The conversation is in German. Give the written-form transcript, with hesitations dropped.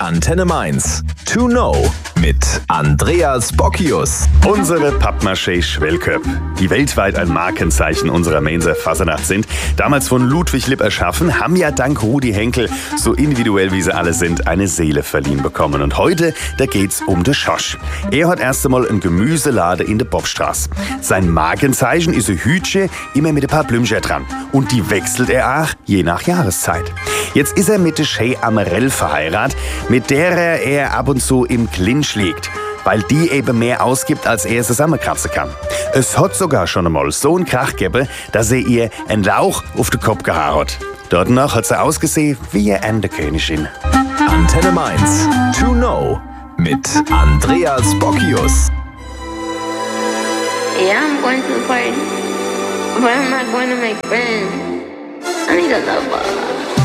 Antenne Mainz. To know mit Andreas Bockius. Unsere Pappmaché-Schwellköpp, die weltweit ein Markenzeichen unserer Mainzer Fasnacht sind, damals von Ludwig Lipp erschaffen, haben ja dank Rudi Henkel, so individuell wie sie alle sind, eine Seele verliehen bekommen. Und heute, da geht's um den Schosch. Er hat erst einmal ein Gemüselade in der Bobstraße. Sein Markenzeichen ist ein Hütchen, immer mit ein paar Blümchen dran. Und die wechselt er auch je nach Jahreszeit. Jetzt ist er mit der Shea Amarell verheiratet, mit der er ab und zu im Clinch liegt, weil die eben mehr ausgibt, als er zusammenkratzen kann. Es hat sogar schon einmal so einen Krach gegeben, dass er ihr einen Lauch auf den Kopf gehauen hat. Danach hat sie ausgesehen wie eine Enterkönigin. Antenne Mainz. To know mit Andreas Bockius. Yeah, I'm going to the party, but I'm not going to make friends. I need a lover.